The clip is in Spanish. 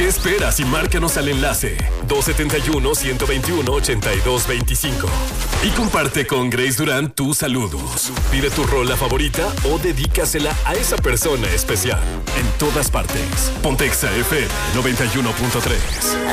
¿Qué esperas y márcanos al enlace 271-121-8225? Y comparte con Grace Durán tus saludos. Pide tu rola favorita o dedícasela a esa persona especial. En todas partes. Pontexa FM 91.3.